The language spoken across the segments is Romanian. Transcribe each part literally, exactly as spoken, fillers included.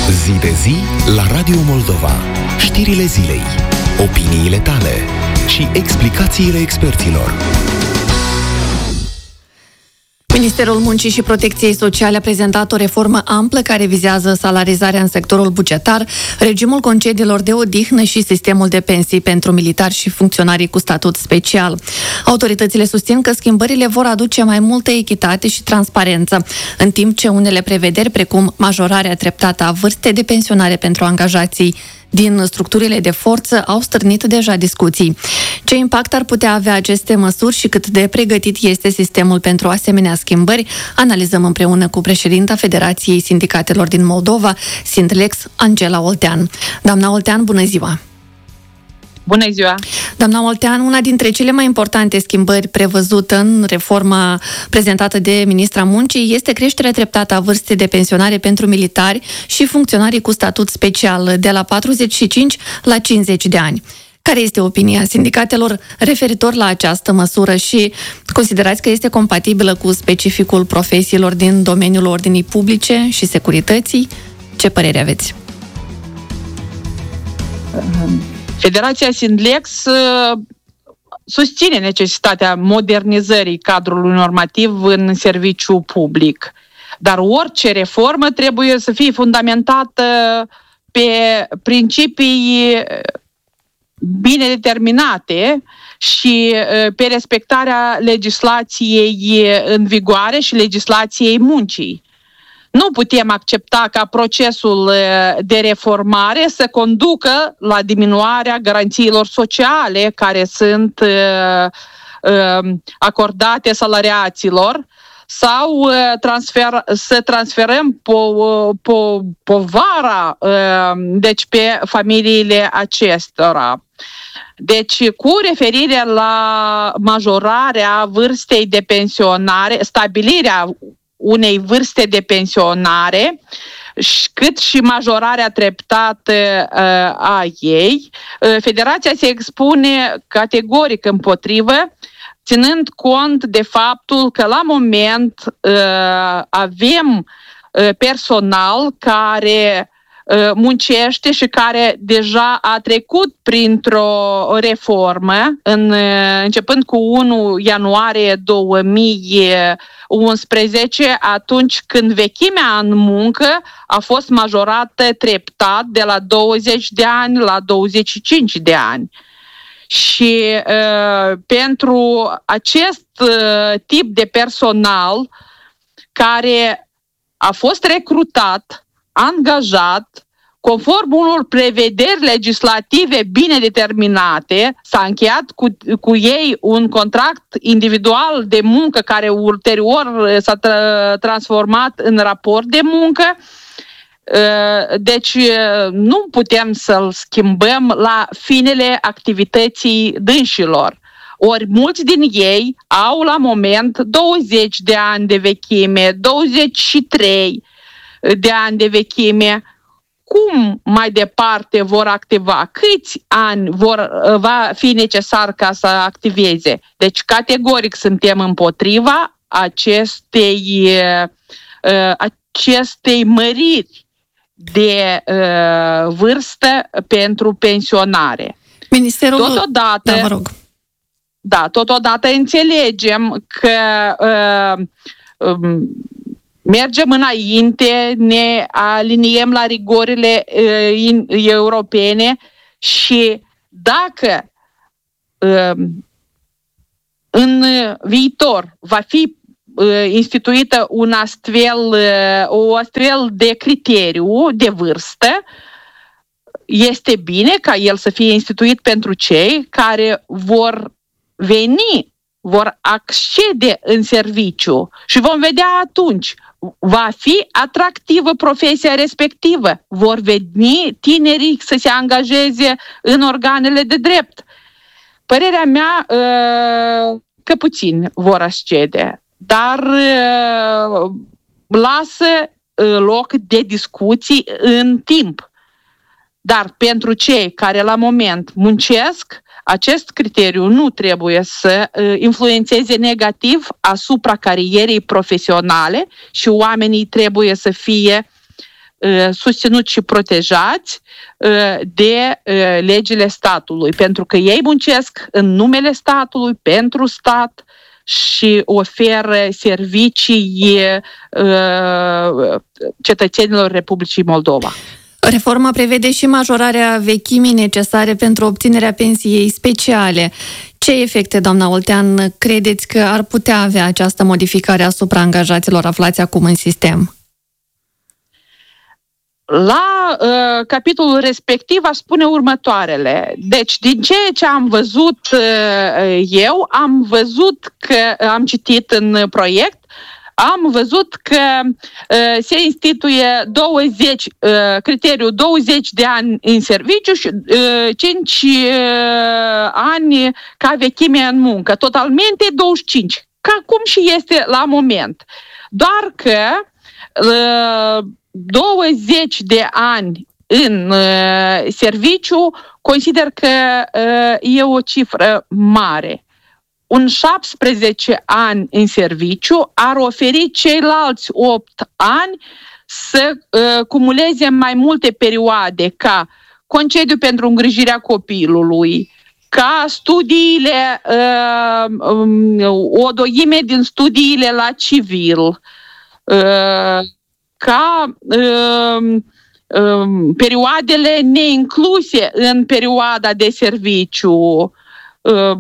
Zi de zi la Radio Moldova. Știrile zilei, opiniile tale și explicațiile experților. Ministerul Muncii și Protecției Sociale a prezentat o reformă amplă care vizează salarizarea în sectorul bugetar, regimul concediilor de odihnă și sistemul de pensii pentru militari și funcționarii cu statut special. Autoritățile susțin că schimbările vor aduce mai multă echitate și transparență, în timp ce unele prevederi, precum majorarea treptată a vârstei de pensionare pentru angajații din structurile de forță, au stârnit deja discuții. Ce impact ar putea avea aceste măsuri și cât de pregătit este sistemul pentru asemenea schimbări, analizăm împreună cu președinta Federației Sindicatelor din Moldova, Sindlex, Angela Oltean. Doamna Oltean, bună ziua! Bună ziua! Doamna Oltean, una dintre cele mai importante schimbări prevăzute în reforma prezentată de Ministra Muncii este creșterea treptată a vârstei de pensionare pentru militari și funcționarii cu statut special de la patruzeci și cinci la cincizeci de ani. Care este opinia sindicatelor referitor la această măsură și considerați că este compatibilă cu specificul profesiilor din domeniul ordinii publice și securității? Ce părere aveți? Federația Sindlex susține necesitatea modernizării cadrului normativ în serviciu public, dar orice reformă trebuie să fie fundamentată pe principii bine determinate și pe respectarea legislației în vigoare și legislației muncii. Nu putem accepta ca procesul de reformare să conducă la diminuarea garanțiilor sociale care sunt acordate salariaților sau transfer, să transferăm po, po, povara deci pe familiile acestora. Deci, cu referire la majorarea vârstei de pensionare, stabilirea unei vârste de pensionare, cât și majorarea treptată uh, a ei, uh, Federația se expune categoric împotrivă, ținând cont de faptul că la moment uh, avem uh, personal care uh, muncește și care deja a trecut printr-o reformă, în, uh, începând cu unu ianuarie două mii unsprezece, atunci când vechimea în muncă a fost majorată treptat de la douăzeci de ani la douăzeci și cinci de ani. Și uh, pentru acest uh, tip de personal care a fost recrutat, angajat, conform unor prevederi legislative bine determinate, s-a încheiat cu, cu ei un contract individual de muncă care ulterior s-a tra- transformat în raport de muncă. Deci nu putem să-l schimbăm la finele activității dânșilor. Ori mulți din ei au la moment douăzeci de ani de vechime, douăzeci și trei de ani de vechime. Cum mai departe vor activa? Câți ani vor, va fi necesar ca să activeze? Deci, categoric suntem împotriva acestei, acestei măriri de vârstă pentru pensionare. Ministerul... Totodată, da, vă rog. Da, totodată înțelegem că uh, um, mergem înainte, ne aliniem la rigorile uh, europene și dacă uh, în viitor va fi uh, instituită un astfel, uh, o astfel de criteriu de vârstă, este bine ca el să fie instituit pentru cei care vor veni, vor accede în serviciu și vom vedea atunci. Va fi atractivă profesia respectivă. Vor veni tinerii să se angajeze în organele de drept. Părerea mea că puțini vor accede, dar lasă loc de discuții în timp. Dar pentru cei care la moment muncesc, acest criteriu nu trebuie să influențeze negativ asupra carierei profesionale și oamenii trebuie să fie susținuți și protejați de legile statului, pentru că ei muncesc în numele statului, pentru stat și oferă servicii cetățenilor Republicii Moldova. Reforma prevede și majorarea vechimii necesare pentru obținerea pensiei speciale. Ce efecte, doamna Oltean, credeți că ar putea avea această modificare asupra angajaților aflați acum în sistem? La uh, capitolul respectiv aș spune următoarele. Deci, din ceea ce am văzut uh, eu, am văzut că am citit în proiect, am văzut că uh, se instituie douăzeci, uh, criteriul douăzeci de ani în serviciu și uh, cinci uh, ani ca vechime în muncă. Totalmente douăzeci și cinci, ca cum și este la moment. Doar că uh, douăzeci de ani în uh, serviciu consider că uh, e o cifră mare. Un șaptesprezece ani în serviciu ar oferi ceilalți opt ani să uh, cumuleze mai multe perioade, ca concediu pentru îngrijirea copilului, ca studiile, uh, um, o doime din studiile la civil, uh, ca uh, uh, perioadele neincluse în perioada de serviciu, uh,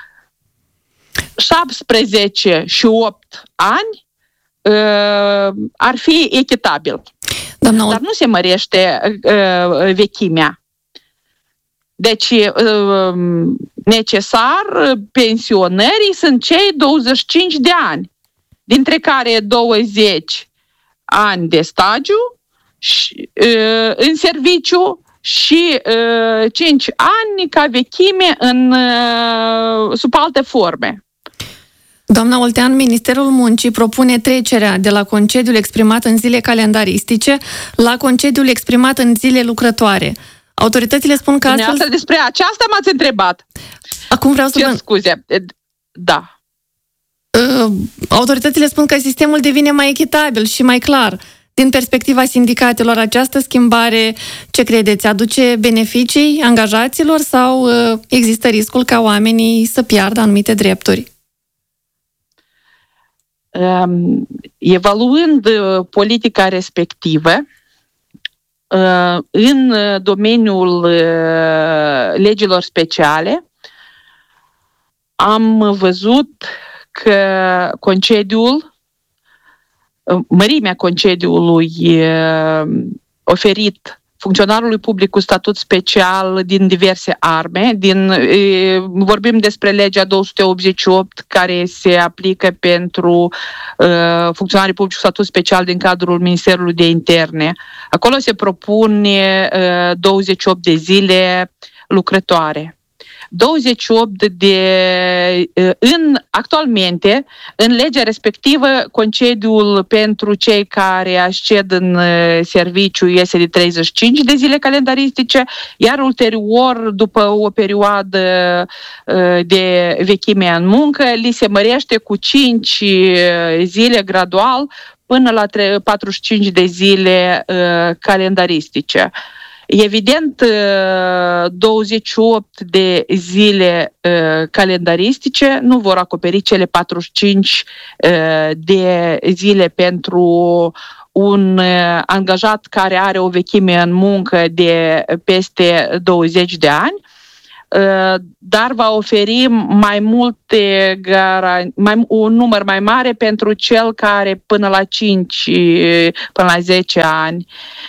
șaptesprezece și opt ani uh, ar fi echitabil. Doamna... Dar nu se mărește uh, vechimea. Deci, uh, necesar, pensionării sunt cei douăzeci și cinci de ani, dintre care douăzeci ani de stagiu și, uh, în serviciu și uh, cinci ani ca vechime în, uh, sub alte forme. Doamna Oltean, Ministerul Muncii propune trecerea de la concediul exprimat în zile calendaristice la concediul exprimat în zile lucrătoare. Autoritățile spun că astfel... Asta despre aceasta m-ați întrebat. Acum vreau să Ce vă... scuze. Da. Uh, autoritățile spun că sistemul devine mai echitabil și mai clar. Din perspectiva sindicatelor, această schimbare, ce credeți, aduce beneficii angajaților sau uh, există riscul ca oamenii să piardă anumite drepturi? Um, evaluând uh, politica respectivă, uh, în domeniul uh, legilor speciale, am văzut că concediul, uh, mărimea concediului uh, oferit funcționarului public cu statut special din diverse arme, din, e, vorbim despre legea două sute optzeci și opt care se aplică pentru e, funcționarii publici cu statut special din cadrul Ministerului de Interne. Acolo se propune e, douăzeci și opt de zile lucrătoare. douăzeci și opt de... În, actualmente, în legea respectivă, concediul pentru cei care asced în serviciu este de treizeci și cinci de zile calendaristice, iar ulterior, după o perioadă de vechime în muncă, li se mărește cu cinci zile gradual până la patruzeci și cinci de zile calendaristice. Evident, douăzeci și opt de zile calendaristice nu vor acoperi cele patruzeci și cinci de zile pentru un angajat care are o vechime în muncă de peste douăzeci de ani, dar va oferi mai multe mai, un număr mai mare pentru cel care până la cinci, până la zece ani.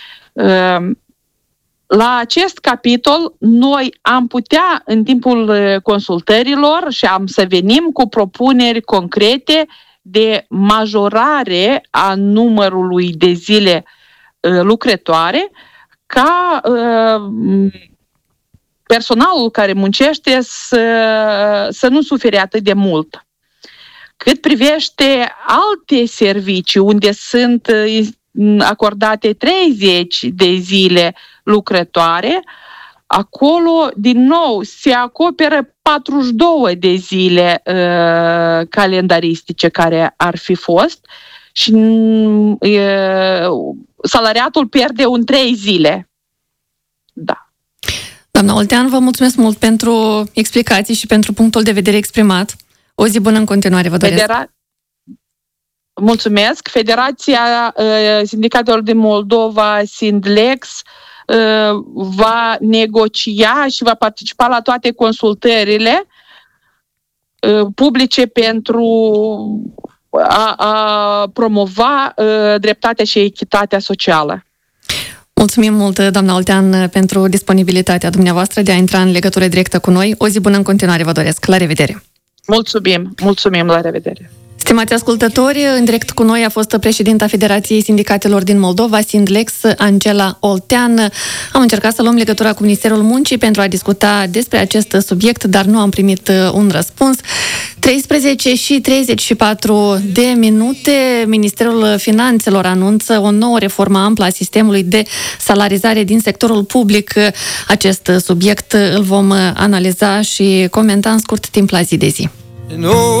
La acest capitol, noi am putea, în timpul consultărilor, și am să venim cu propuneri concrete de majorare a numărului de zile uh, lucrătoare, ca uh, personalul care muncește să, să nu sufere atât de mult. Cât privește alte servicii unde sunt acordate treizeci de zile lucrătoare, acolo, din nou, se acoperă patruzeci și două de zile uh, calendaristice care ar fi fost și uh, salariatul pierde în trei zile. Da. Doamna Oltean, vă mulțumesc mult pentru explicații și pentru punctul de vedere exprimat. O zi bună în continuare, vă doresc. Federa... Mulțumesc. Federația uh, Sindicatelor din Moldova, Sindlex, uh, va negocia și va participa la toate consultările uh, publice pentru a, a promova uh, dreptatea și echitatea socială. Mulțumim mult, doamna Oltean, pentru disponibilitatea dumneavoastră de a intra în legătură directă cu noi. O zi bună în continuare vă doresc. La revedere! Mulțumim! Mulțumim! La revedere! Stimați ascultători, în direct cu noi a fost președinta Federației Sindicatelor din Moldova, Sindlex, Angela Oltean. Am încercat să luăm legătura cu Ministerul Muncii pentru a discuta despre acest subiect, dar nu am primit un răspuns. treisprezece și treizeci și patru de minute, Ministerul Finanțelor anunță o nouă reformă amplă a sistemului de salarizare din sectorul public. Acest subiect îl vom analiza și comenta în scurt timp la zi de zi.